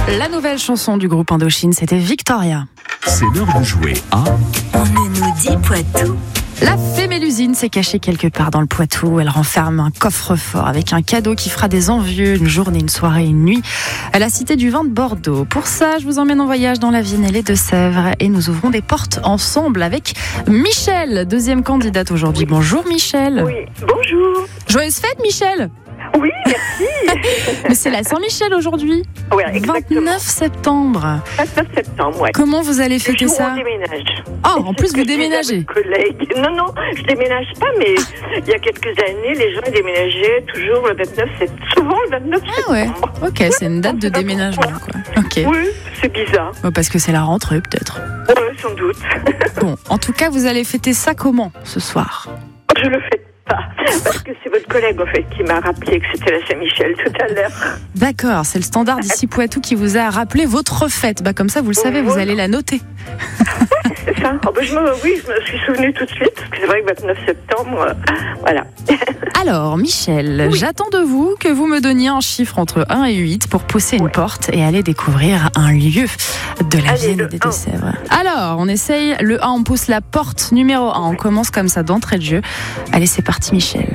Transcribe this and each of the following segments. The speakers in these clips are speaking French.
La nouvelle chanson du groupe Indochine, c'était Victoria. C'est l'heure de jouer à On ne nous dit Poitou. La fée Mélusine s'est cachée quelque part dans le Poitou. Elle renferme un coffre-fort avec un cadeau qui fera des envieux, une journée, une soirée, une nuit à la Cité du Vin de Bordeaux. Pour ça, je vous emmène en voyage dans la Vienne et les Deux-Sèvres et nous ouvrons des portes ensemble avec Michel, deuxième candidate aujourd'hui. Bonjour Michel. Oui, bonjour. Joyeuse fête Michel. Oui, merci. Mais c'est la Saint-Michel aujourd'hui. Oui, exactement. 29 septembre. 29 septembre, ouais. Comment vous allez fêter Le jour où ça? on déménage. Oh, en plus vous déménagez. Collègues. Non, je déménage pas, mais il y a quelques années, les gens déménageaient toujours le 29 septembre. Souvent le 29 septembre. Ah ouais, ok, c'est une date de déménagement quoi. Ok. Oui, c'est bizarre. Parce que c'est la rentrée peut-être. Oui, sans doute. Bon, en tout cas, vous allez fêter ça comment ce soir? Je le fais pas, parce que c'est votre collègue en fait qui m'a rappelé que c'était la Saint-Michel tout à l'heure. D'accord, c'est le standard d'ici Poitou qui vous a rappelé votre fête. Comme ça, vous le savez, vous allez la noter. C'est ça. Je me suis souvenue tout de suite, parce que c'est vrai que 29 septembre, voilà. Alors, Michel, j'attends de vous que vous me donniez un chiffre entre 1 et 8 pour pousser une porte et aller découvrir un lieu de la Vienne et des Deux-Sèvres. Alors, on essaye le 1, on pousse la porte numéro 1. On commence comme ça d'entrée de jeu. Allez, c'est parti, Michel.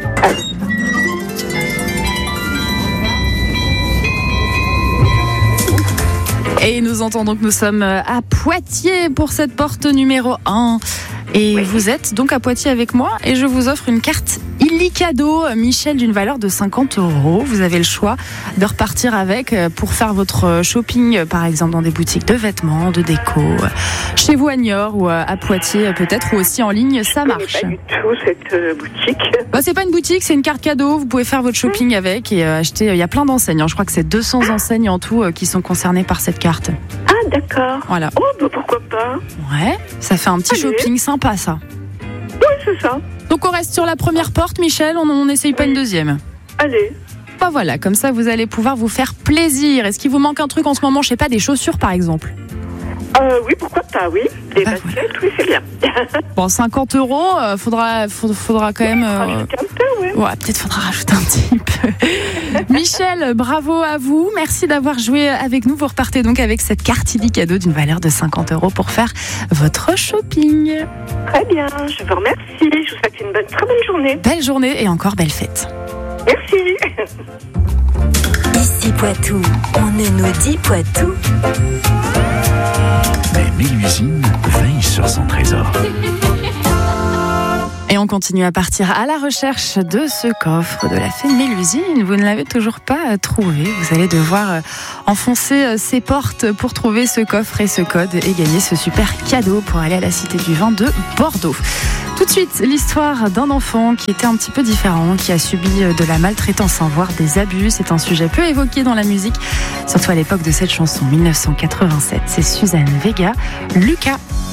Et nous entendons que nous sommes à Poitiers pour cette porte numéro 1. Et vous êtes donc à Poitiers avec moi et je vous offre une carte illicadeau, Michel, d'une valeur de 50 €. Vous avez le choix de repartir avec pour faire votre shopping, par exemple, dans des boutiques de vêtements, de déco, chez vous à Niort ou à Poitiers peut-être, ou aussi en ligne, ça marche. Pas du tout cette boutique. C'est pas une boutique, c'est une carte cadeau. Vous pouvez faire votre shopping avec et acheter. Il y a plein d'enseignes. Je crois que c'est 200 enseignes en tout qui sont concernées par cette carte. Ah, d'accord. Voilà. Oh, pourquoi pas. Ouais, ça fait un petit shopping sympa, ça. Oui, c'est ça. Donc on reste sur la première porte, Michel, on n'essaye pas une deuxième. Allez. Voilà, comme ça vous allez pouvoir vous faire plaisir. Est-ce qu'il vous manque un truc en ce moment, je sais pas, des chaussures par exemple? Oui, pourquoi pas, oui. Des baskets, voilà. oui, c'est bien. Bon, 50 €, faudra quand même... Rajouter un peu, oui. Ouais, peut-être faudra rajouter un petit peu. Michel, bravo à vous. Merci d'avoir joué avec nous. Vous repartez donc avec cette carte illicadeau d'une valeur de 50 € pour faire votre shopping. Très bien, je vous remercie. Je vous souhaite une très bonne journée. Belle journée et encore belle fête. Merci. Ici Poitou, on ne nous dit Poitou. Mais Mélusine veille sur son trésor. Et on continue à partir à la recherche de ce coffre de la fée Mélusine. Vous ne l'avez toujours pas trouvé. Vous allez devoir enfoncer ces portes pour trouver ce coffre et ce code et gagner ce super cadeau pour aller à la Cité du Vin de Bordeaux. Tout de suite, l'histoire d'un enfant qui était un petit peu différent, qui a subi de la maltraitance, voire des abus. C'est un sujet peu évoqué dans la musique, surtout à l'époque de cette chanson, 1987. C'est Suzanne Vega, Lucas.